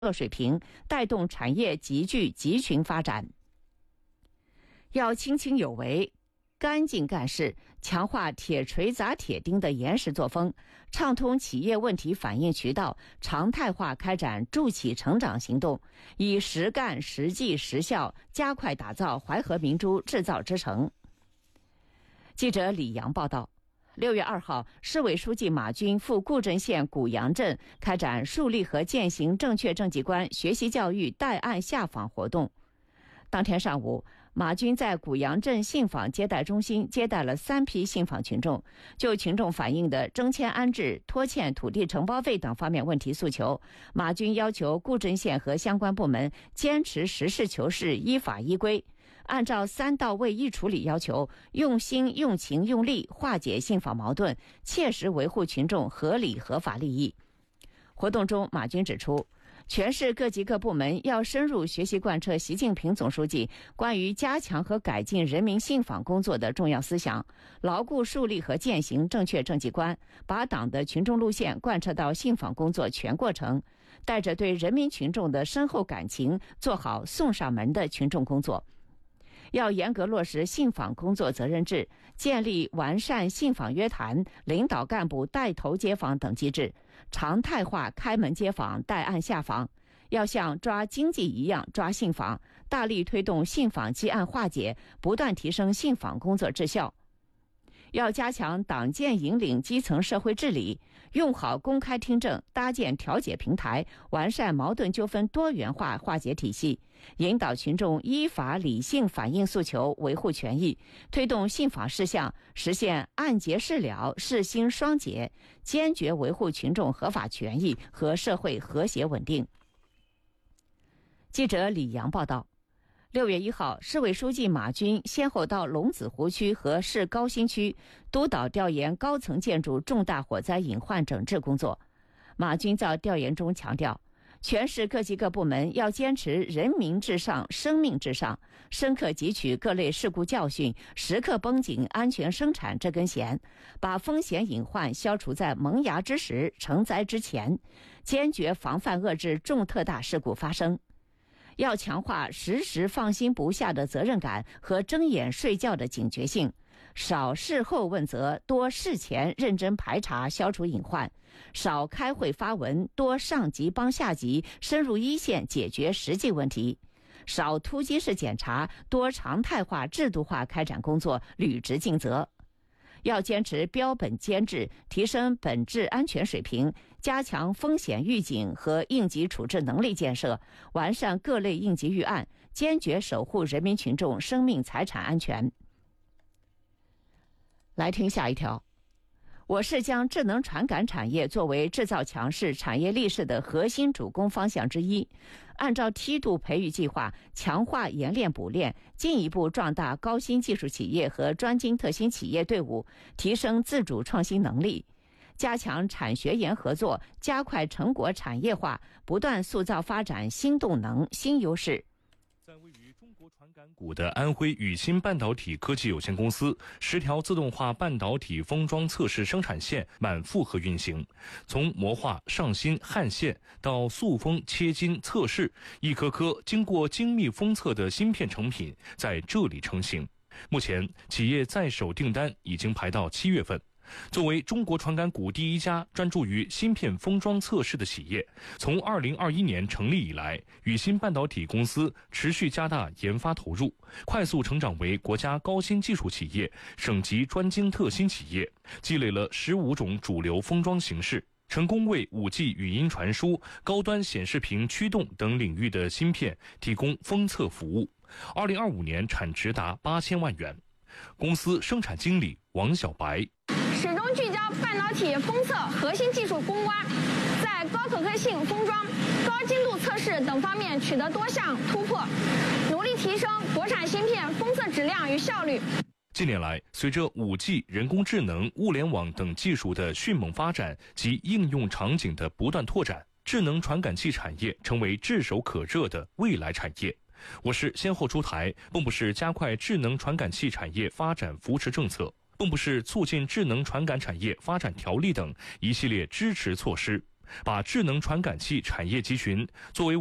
水平，带动产业集聚集群发展。要亲亲有为，干净干事，强化铁锤砸铁钉的严实作风，畅通企业问题反映渠道，常态化开展助企成长行动，以实干实际实效加快打造淮河明珠制造之城。记者李阳报道，6月2号，市委书记马军赴固镇县古阳镇开展树立和践行正确政绩观学习教育带案下访活动。当天上午，马军在古阳镇信访接待中心接待了3批信访群众，就群众反映的征迁安置、拖欠土地承包费等方面问题诉求，马军要求固镇县和相关部门坚持实事求是、依法依规，按照3到位一处理要求，用心、用情、用力化解信访矛盾，切实维护群众合理合法利益。活动中，马军指出，全市各级各部门要深入学习贯彻习近平总书记关于加强和改进人民信访工作的重要思想，牢固树立和践行正确政绩观，把党的群众路线贯彻到信访工作全过程，带着对人民群众的深厚感情，做好送上门的群众工作。要严格落实信访工作责任制，建立完善信访约谈、领导干部带头接访等机制，常态化开门接访、带案下访。要像抓经济一样抓信访，大力推动信访积案化解，不断提升信访工作质效。要加强党建引领基层社会治理，用好公开听证，搭建调解平台，完善矛盾纠纷多元化化解体系，引导群众依法理性反映诉求，维护权益，推动信访事项实现案结事了、事兴双结，坚决维护群众合法权益和社会和谐稳定。记者李阳报道。6月1号，市委书记马军先后到龙子湖区和市高新区督导调研高层建筑重大火灾隐患整治工作。马军在调研中强调，全市各级各部门要坚持人民至上、生命至上，深刻汲取各类事故教训，时刻绷紧安全生产这根弦，把风险隐患消除在萌芽之时、成灾之前，坚决防范遏制重特大事故发生。要强化时时放心不下的责任感和睁眼睡觉的警觉性，少事后问责，多事前认真排查消除隐患，少开会发文，多上级帮下级深入一线解决实际问题，少突击式检查，多常态化制度化开展工作，履职尽责。要坚持标本兼治，提升本质安全水平，加强风险预警和应急处置能力建设，完善各类应急预案，坚决守护人民群众生命财产安全。来听下一条。我市将智能传感产业作为制造强势、产业立势的核心主攻方向之一，按照梯度培育计划，强化研练补练，进一步壮大高新技术企业和专精特新企业队伍，提升自主创新能力，加强产学研合作，加快成果产业化，不断塑造发展新动能、新优势。 在位于中国传感股的安徽宇新半导体科技有限公司10条自动化半导体封装测试生产线满负荷运行，从模化、上芯、焊线到塑封、切金、测试，一颗颗经过精密封测的芯片成品在这里成型。目前企业在手订单已经排到7月份。作为中国传感股第一家专注于芯片封装测试的企业，从2021年成立以来，宇新半导体公司持续加大研发投入，快速成长为国家高新技术企业、省级专精特新企业，积累了15种主流封装形式，成功为5G 语音传输、高端显示屏驱动等领域的芯片提供封测服务。2025年产值达8000万元。公司生产经理王小白。 始终聚焦半导体封测核心技术攻关，在高可靠性封装、高精度测试等方面取得多项突破，努力提升国产芯片封测质量与效率。 近年来，随着5G、人工智能、物联网等技术的迅猛发展及应用场景的不断拓展，智能传感器产业成为炙手可热的未来产业。我市先后出台蚌埠市加快智能传感器产业发展扶持政策、蚌埠市促进智能传感产业发展条例等一系列支持措施， 把智能传感器产业集群作为